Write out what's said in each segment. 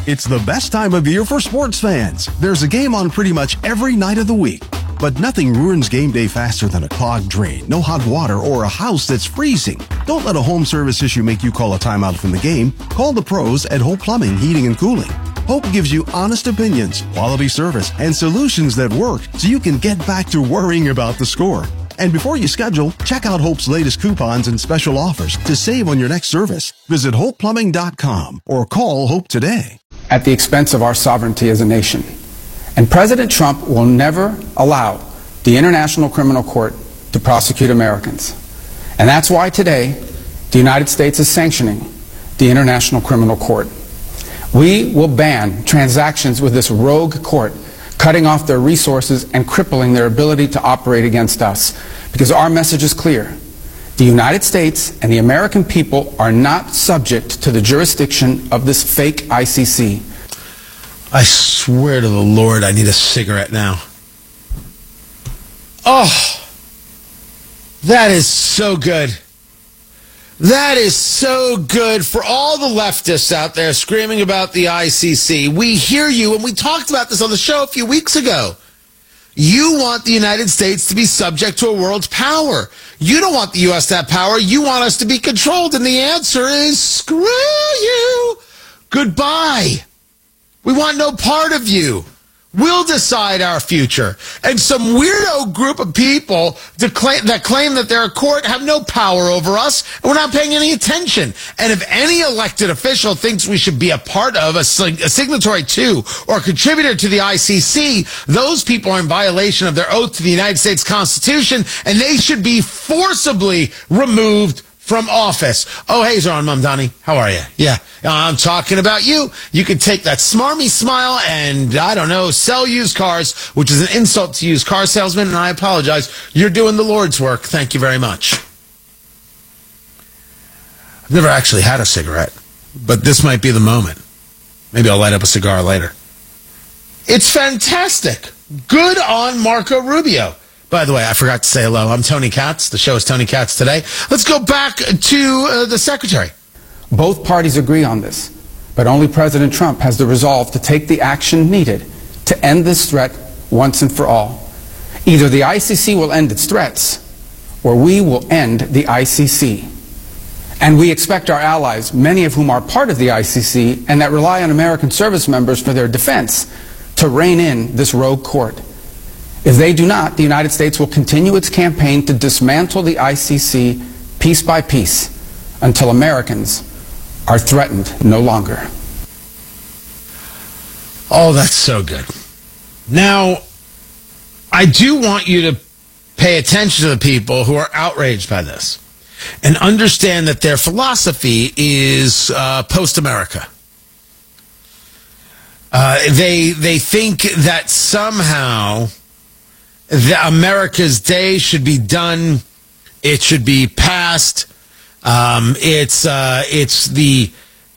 It's the best time of year for sports fans. There's a game on pretty much every night of the week. But nothing ruins game day faster than a clogged drain, no hot water, or a house that's freezing. Don't let a home service issue make you call a timeout from the game. Call the pros at Hope Plumbing, Heating, and Cooling. Hope gives you honest opinions, quality service, and solutions that work so you can get back to worrying about the score. And before you schedule, check out Hope's latest coupons and special offers to save on your next service. Visit HopePlumbing.com or call Hope today. At the expense of our sovereignty as a nation. And President Trump will never allow the International Criminal Court to prosecute Americans. And that's why today the United States is sanctioning the International Criminal Court. We will ban transactions with this rogue court, cutting off their resources and crippling their ability to operate against us. Because our message is clear. The United States and the American people are not subject to the jurisdiction of this fake ICC. I swear to the Lord, I need a cigarette now. Oh, that is so good. That is so good for all the leftists out there screaming about the ICC. We hear you, and we talked about this on the show a few weeks ago. You want the United States to be subject to a world power. You don't want the U.S. to have power. You want us to be controlled, and the answer is screw you. Goodbye. We want no part of you. We'll decide our future. And some weirdo group of people that claim that they're a court have no power over us, and we're not paying any attention. And if any elected official thinks we should be a part of, a signatory to, or a contributor to the ICC, those people are in violation of their oath to the United States Constitution, and they should be forcibly removed from office. Oh, hey, Zoran Mamdani. How are you? Yeah, I'm talking about you. You can take that smarmy smile and, I don't know, sell used cars, which is an insult to used car salesmen, and I apologize. You're doing the Lord's work. Thank you very much. I've never actually had a cigarette, but this might be the moment. Maybe I'll light up a cigar later. It's fantastic. Good on Marco Rubio. By the way, I forgot to say hello. I'm Tony Katz. The show is Tony Katz Today. Let's go back to the secretary. Both parties agree on this, but only President Trump has the resolve to take the action needed to end this threat once and for all. Either the ICC will end its threats, or we will end the ICC. And we expect our allies, many of whom are part of the ICC and that rely on American service members for their defense, to rein in this rogue court. If they do not, the United States will continue its campaign to dismantle the ICC piece by piece until Americans are threatened no longer. Oh, that's so good. Now, I do want you to pay attention to the people who are outraged by this and understand that their philosophy is post-America. They think that somehow America's day should be done. It should be past. It's the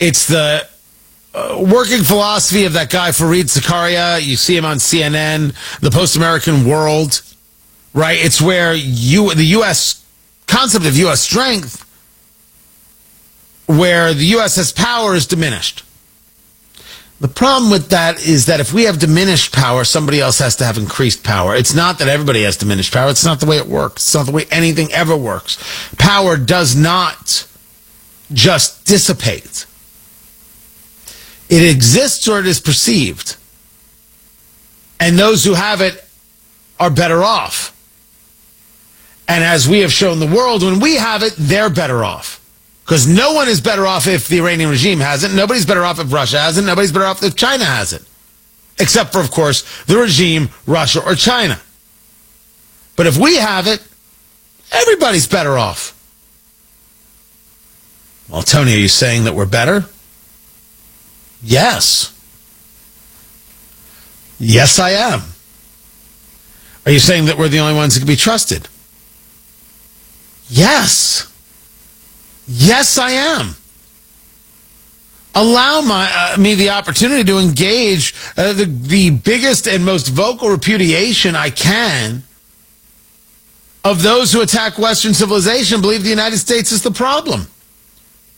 working philosophy of that guy Fareed Zakaria. You see him on CNN, the post-American world, right? It's where the U.S. concept of U.S. strength, where the U.S. has power, is diminished. The problem with that is that if we have diminished power, somebody else has to have increased power. It's not that everybody has diminished power. It's not the way it works. It's not the way anything ever works. Power does not just dissipate. It exists or it is perceived. And those who have it are better off. And as we have shown the world, when we have it, they're better off. Because no one is better off if the Iranian regime has it. Nobody's better off if Russia has it. Nobody's better off if China has it. Except for, of course, the regime, Russia, or China. But if we have it, everybody's better off. Well, Tony, are you saying that we're better? Yes. Yes, I am. Are you saying that we're the only ones that can be trusted? Yes. Yes, I am. Allow me the opportunity to engage the biggest and most vocal repudiation I can of those who attack Western civilization and believe the United States is the problem.